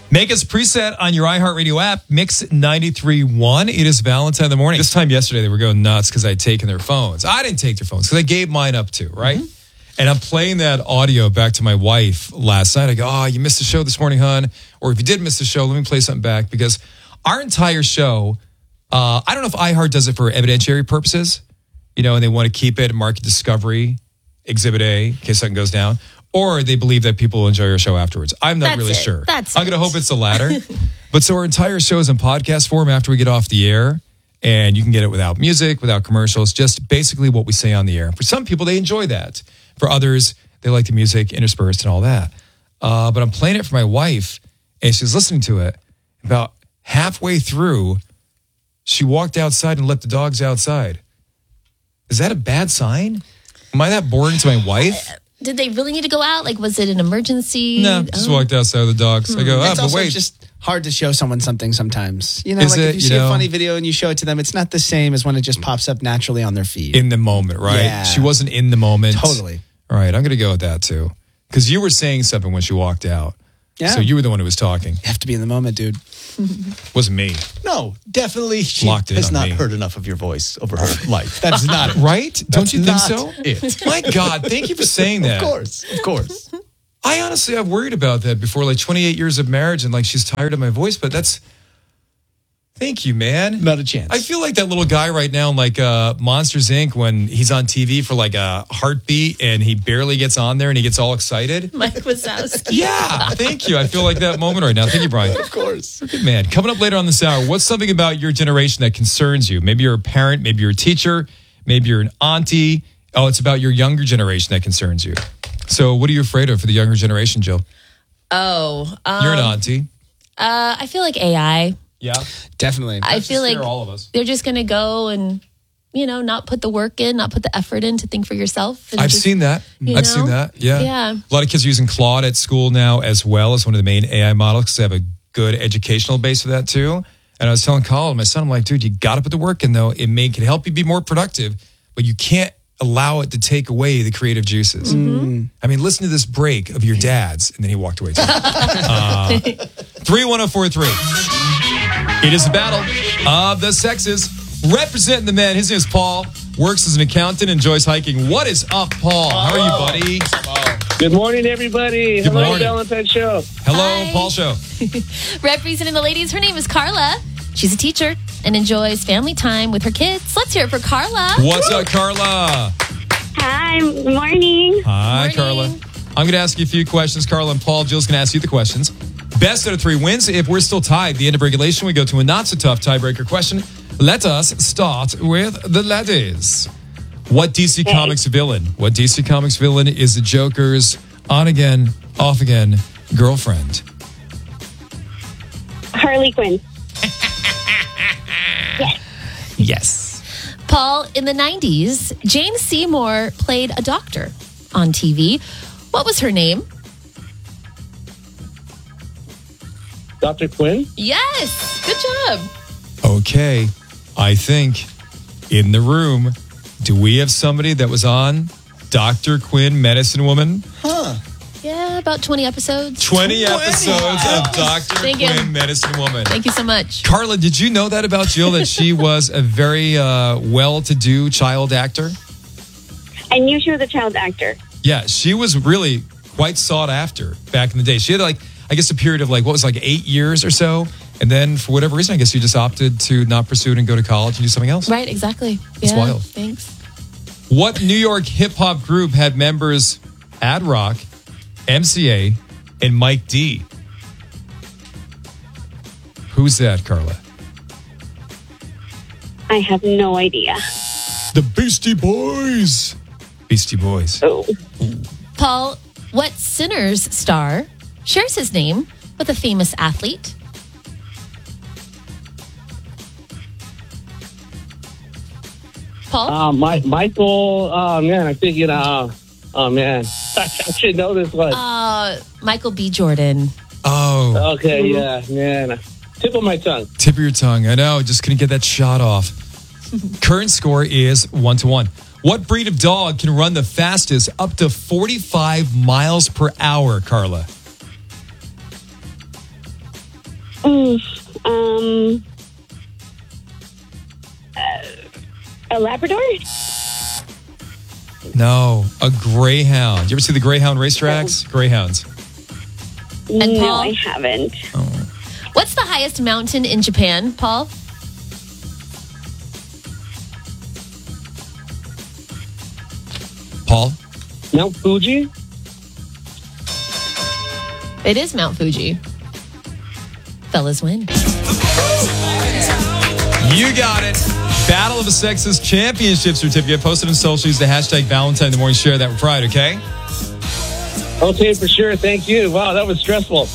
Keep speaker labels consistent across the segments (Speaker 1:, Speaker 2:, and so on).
Speaker 1: Make us preset on your iHeartRadio app, Mix 93.1. It is Valentine in the morning. This time yesterday, they were going nuts because I'd taken their phones. I didn't take their phones because I gave mine up too, right? Mm-hmm. And I'm playing that audio back to my wife last night. I go, oh, you missed the show this morning, hon. Or if you did miss the show, let me play something back. Because our entire show, I don't know if iHeart does it for evidentiary purposes, and they want to keep it market discovery, Exhibit A, in case something goes down. Or they believe that people will enjoy our show afterwards. I'm not really sure. I'm going to hope it's the latter. But so our entire show is in podcast form after we get off the air. And you can get it without music, without commercials, just basically what we say on the air. For some people, they enjoy that. For others, they like the music interspersed and all that. But I'm playing it for my wife, and she's listening to it. About halfway through, she walked outside and let the dogs outside. Is that a bad sign? Am I that boring to my wife?
Speaker 2: Did they really need to go out? Like, was it an emergency?
Speaker 1: No, just walked outside with the dogs. I go,
Speaker 3: it's
Speaker 1: but wait.
Speaker 3: Just hard to show someone something sometimes. If you see a funny video and you show it to them, it's not the same as when it just pops up naturally on their feed.
Speaker 1: In the moment, right?
Speaker 3: Yeah.
Speaker 1: She wasn't in the moment.
Speaker 3: Totally.
Speaker 1: All right, I'm going to go with that too. Because you were saying something when she walked out.
Speaker 3: Yeah.
Speaker 1: So you were the one who was talking.
Speaker 3: You have to be in the moment, dude.
Speaker 1: Wasn't me.
Speaker 4: No, definitely she
Speaker 1: Locked in
Speaker 4: has
Speaker 1: on
Speaker 4: not
Speaker 1: me.
Speaker 4: heard enough of your voice over her life. That's not it.
Speaker 1: Right? Don't you think
Speaker 4: not
Speaker 1: so?
Speaker 4: It.
Speaker 1: My God, thank you for saying that.
Speaker 4: Of course.
Speaker 1: I honestly, I've worried about that before, like 28 years of marriage, and like she's tired of my voice, but that's... Thank you, man.
Speaker 4: Not a chance.
Speaker 1: I feel like that little guy right now in like Monsters, Inc. when he's on TV for like a heartbeat and he barely gets on there and he gets all excited.
Speaker 2: Mike Wazowski.
Speaker 1: Yeah, thank you. I feel like that moment right now. Thank you, Brian.
Speaker 4: Of course.
Speaker 1: Good man. Coming up later on this hour, what's something about your generation that concerns you? Maybe you're a parent, maybe you're a teacher, maybe you're an auntie. Oh, it's about your younger generation that concerns you. So what are you afraid of for the younger generation, Jill?
Speaker 2: Oh.
Speaker 1: You're an auntie.
Speaker 2: I feel like AI.
Speaker 1: Yeah.
Speaker 3: Definitely.
Speaker 2: I feel like
Speaker 1: all of us.
Speaker 2: they're just going to go and, not put the work in, not put the effort in to think for yourself.
Speaker 1: I've seen that. I've seen that. Yeah.
Speaker 2: Yeah.
Speaker 1: A lot of kids are using Claude at school now as well as one of the main AI models because they have a good educational base for that too. And I was telling Colin, my son, I'm like, dude, you got to put the work in though. It can help you be more productive, but you can't allow it to take away the creative juices. Mm-hmm. I mean, listen to this break of your dad's. And then he walked away. 31043. It is the battle of the sexes. Representing the men, his name is Paul. Works as an accountant, enjoys hiking. What is up, Paul? How are you, buddy?
Speaker 5: Good morning, everybody.
Speaker 1: Good morning.
Speaker 5: Valentine Show.
Speaker 1: Hello,
Speaker 2: Hi.
Speaker 1: Paul Show.
Speaker 2: Representing the ladies, her name is Carla. She's a teacher and enjoys family time with her kids. Let's hear it for Carla.
Speaker 1: What's up, Carla?
Speaker 6: Hi, good morning.
Speaker 1: Hi,
Speaker 2: Morning.
Speaker 1: Carla. I'm going to ask you a few questions, Carla, and Paul. Jill's going to ask you the questions. Best out of three wins. If we're still tied, the end of regulation, we go to a not-so-tough tiebreaker question. Let us start with the ladies. What DC Comics villain? What DC Comics villain is the Joker's on-again, off-again girlfriend?
Speaker 6: Harley Quinn.
Speaker 1: Yes.
Speaker 2: Paul, in the 90s, Jane Seymour played a doctor on TV. What was her name?
Speaker 5: Dr. Quinn?
Speaker 2: Yes. Good job.
Speaker 1: Okay. I think in the room, do we have somebody that was on Dr. Quinn, Medicine Woman?
Speaker 2: Yeah, about 20 episodes.
Speaker 1: 20 episodes of Dr.
Speaker 2: Thank you.
Speaker 1: Quinn, Medicine Woman.
Speaker 2: Thank you so much.
Speaker 1: Carla, did you know that about Jill, that she was a very well-to-do child actor?
Speaker 6: I knew she was a child actor.
Speaker 1: Yeah, she was really quite sought after back in the day. She had I guess a period of 8 years or so. And then for whatever reason, I guess you just opted to not pursue it and go to college and do something else.
Speaker 2: Right, exactly.
Speaker 1: It's wild.
Speaker 2: Thanks.
Speaker 1: What New York hip-hop group had members Ad Rock, MCA, and Mike D? Who's that, Carla?
Speaker 6: I have no idea.
Speaker 1: The Beastie Boys. Beastie Boys.
Speaker 6: Oh.
Speaker 2: Paul, what Sinners star shares his name with a famous athlete? Paul?
Speaker 5: Michael, man, I think, oh, man. I should know this one.
Speaker 2: Michael B. Jordan.
Speaker 1: Oh.
Speaker 5: Okay, yeah, man. Tip of my tongue.
Speaker 1: Tip of your tongue. I know. Just couldn't get that shot off. Current score is 1-1. What breed of dog can run the fastest up to 45 miles per hour, Carla?
Speaker 6: A Labrador?
Speaker 1: No, a greyhound. You ever see the greyhound racetracks? Greyhounds.
Speaker 2: And
Speaker 6: No,
Speaker 2: Paul?
Speaker 6: I haven't.
Speaker 2: What's the highest mountain in Japan, Paul?
Speaker 1: Paul?
Speaker 5: Mount Fuji?
Speaker 2: It is Mount Fuji. Fellas win.
Speaker 1: You got it. Battle of the Sexes Championship certificate posted on social. Use the hashtag Valentine in the morning. Share that with pride, okay?
Speaker 5: Okay, for sure. Thank you. Wow, that was stressful.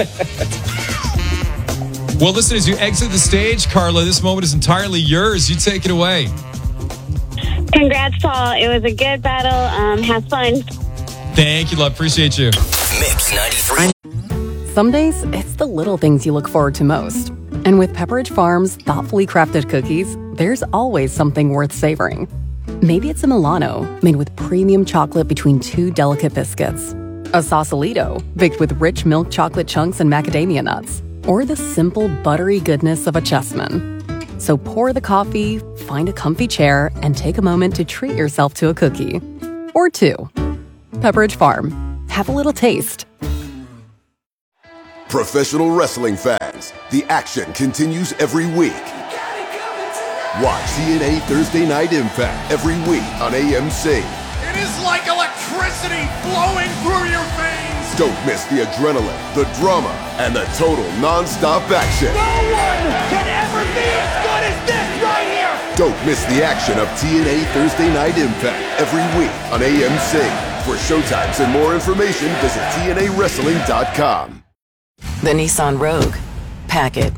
Speaker 1: Well, listen, as you exit the stage, Carla, this moment is entirely yours. You take it away.
Speaker 6: Congrats, Paul. It was a good battle. Have fun.
Speaker 1: Thank you, love. Appreciate you.
Speaker 7: Mix 93.
Speaker 8: Some days, it's the little things you look forward to most. And with Pepperidge Farm's thoughtfully crafted cookies, there's always something worth savoring. Maybe it's a Milano, made with premium chocolate between two delicate biscuits. A Sausalito, baked with rich milk chocolate chunks and macadamia nuts. Or the simple, buttery goodness of a Chessman. So pour the coffee, find a comfy chair, and take a moment to treat yourself to a cookie. Or two. Pepperidge Farm. Have a little taste.
Speaker 9: Professional wrestling fans, the action continues every week. Watch TNA Thursday Night Impact every week on AMC.
Speaker 10: It is like electricity flowing through your veins.
Speaker 9: Don't miss the adrenaline, the drama, and the total non-stop action.
Speaker 10: No one can ever be as good as this right here.
Speaker 9: Don't miss the action of TNA Thursday Night Impact every week on AMC. For showtimes and more information, visit TNAWrestling.com.
Speaker 11: The Nissan Rogue. Pack it.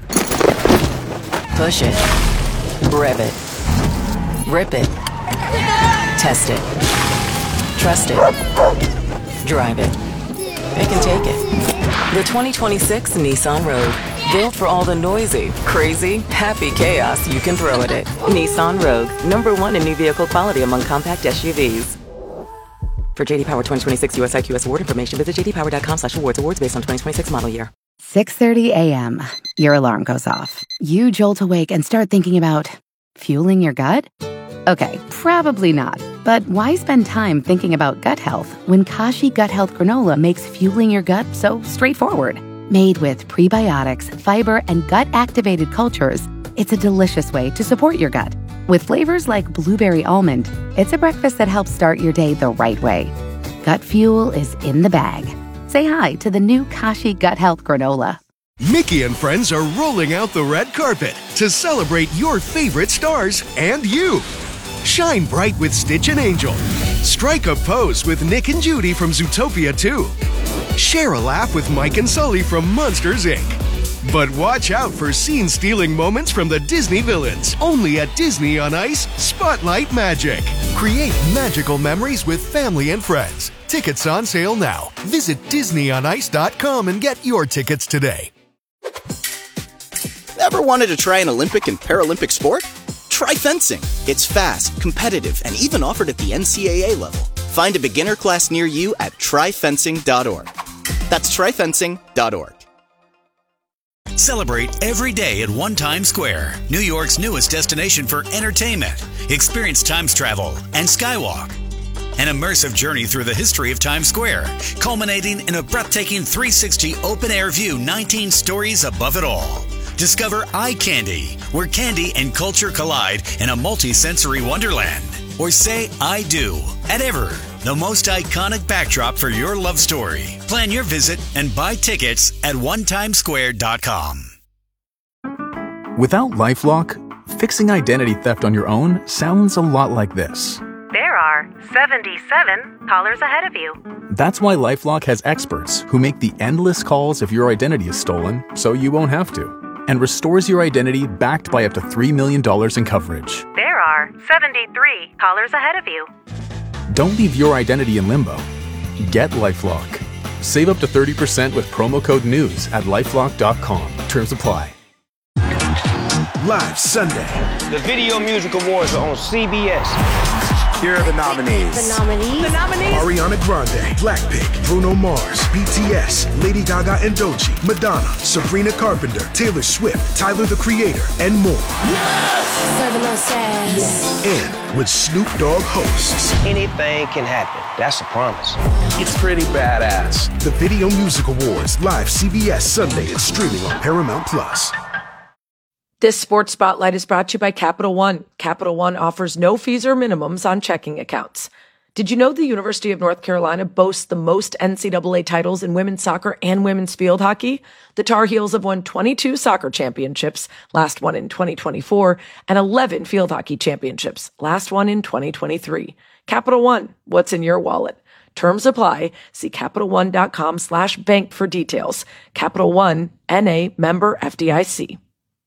Speaker 11: Push it. Rev it. Rip it. Test it. Trust it. Drive it. It can take it. The 2026 Nissan Rogue. Built for all the noisy, crazy, happy chaos you can throw at it. Nissan Rogue. #1 in new vehicle quality among compact SUVs. For JD Power 2026 US IQS award information, visit jdpower.com/awards. Awards based on 2026 model year.
Speaker 12: 6:30 a.m. Your alarm goes off. You jolt awake and start thinking about fueling your gut? Okay, probably not. But why spend time thinking about gut health when Kashi Gut Health Granola makes fueling your gut so straightforward? Made with prebiotics, fiber, and gut-activated cultures, it's a delicious way to support your gut. With flavors like blueberry almond, it's a breakfast that helps start your day the right way. Gut fuel is in the bag. Say hi to the new Kashi Gut Health Granola.
Speaker 13: Mickey and friends are rolling out the red carpet to celebrate your favorite stars and you. Shine bright with Stitch and Angel. Strike a pose with Nick and Judy from Zootopia 2. Share a laugh with Mike and Sully from Monsters, Inc. But watch out for scene-stealing moments from the Disney villains. Only at Disney on Ice Spotlight Magic. Create magical memories with family and friends. Tickets on sale now. Visit DisneyOnIce.com and get your tickets today.
Speaker 14: Ever wanted to try an Olympic and Paralympic sport? Try fencing. It's fast, competitive, and even offered at the NCAA level. Find a beginner class near you at tryfencing.org. That's tryfencing.org.
Speaker 7: Celebrate every day at One Times Square, New York's newest destination for entertainment. Experience Times Travel and Skywalk. An immersive journey through the history of Times Square, culminating in a breathtaking 360 open-air view 19 stories above it all. Discover Eye Candy, where candy and culture collide in a multi-sensory wonderland. Or say I do at Ever, the most iconic backdrop for your love story. Plan your visit and buy tickets at onetimesquare.com.
Speaker 15: Without LifeLock, fixing identity theft on your own sounds a lot like this.
Speaker 16: There are 77 callers ahead of you.
Speaker 15: That's why LifeLock has experts who make the endless calls if your identity is stolen so you won't have to, and restores your identity backed by up to $3 million in coverage.
Speaker 16: There are 73 callers ahead of you.
Speaker 15: Don't leave your identity in limbo. Get LifeLock. Save up to 30% with promo code NEWS at LifeLock.com. Terms apply.
Speaker 17: Live Sunday.
Speaker 18: The Video Music Awards are on CBS.
Speaker 17: Here are the nominees.
Speaker 18: Ariana Grande, Blackpink, Bruno Mars, BTS, Lady Gaga and Doechii, Madonna, Sabrina Carpenter, Taylor Swift, Tyler the Creator, and more. And with Snoop Dogg hosts.
Speaker 19: Anything can happen. That's a promise.
Speaker 17: It's pretty badass.
Speaker 18: The Video Music Awards, live CBS Sunday and streaming on Paramount Plus.
Speaker 20: This Sports Spotlight is brought to you by Capital One. Capital One offers no fees or minimums on checking accounts. Did you know the University of North Carolina boasts the most NCAA titles in women's soccer and women's field hockey? The Tar Heels have won 22 soccer championships, last one in 2024, and 11 field hockey championships, last one in 2023. Capital One, what's in your wallet? Terms apply. See CapitalOne.com/bank for details. Capital One, N.A., member FDIC.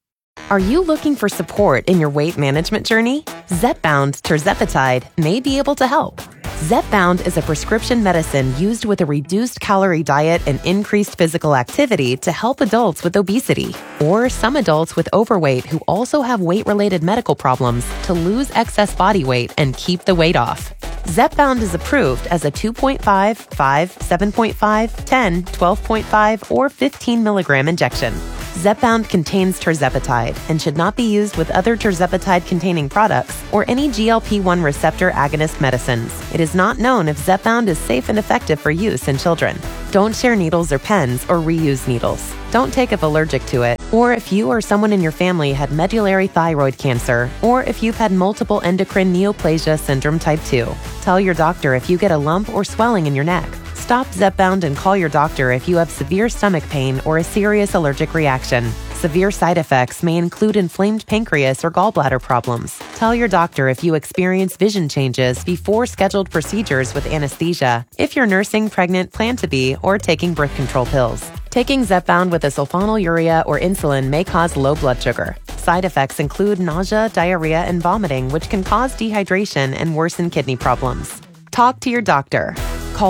Speaker 21: Are you looking for support in your weight management journey? Zepbound tirzepatide may be able to help. Zepbound is a prescription medicine used with a reduced calorie diet and increased physical activity to help adults with obesity or some adults with overweight who also have weight-related medical problems to lose excess body weight and keep the weight off. Zepbound is approved as a 2.5, 5, 7.5, 10, 12.5, or 15 milligram injection. Zepbound contains tirzepatide and should not be used with other tirzepatide-containing products or any GLP-1 receptor agonist medicines. It is not known if Zepbound is safe and effective for use in children. Don't share needles or pens or reuse needles. Don't take if allergic to it, or if you or someone in your family had medullary thyroid cancer, or if you've had multiple endocrine neoplasia syndrome type 2. Tell your doctor if you get a lump or swelling in your neck. Stop Zepbound and call your doctor if you have severe stomach pain or a serious allergic reaction. Severe side effects may include inflamed pancreas or gallbladder problems. Tell your doctor if you experience vision changes before scheduled procedures with anesthesia, if you're nursing, pregnant, plan to be, or taking birth control pills. Taking Zepbound with a sulfonylurea or insulin may cause low blood sugar. Side effects include nausea, diarrhea, and vomiting, which can cause dehydration and worsen kidney problems. Talk to your doctor. Call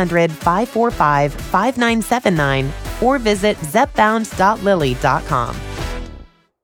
Speaker 21: 1-800-545-5979 or visit zepbound.lilly.com.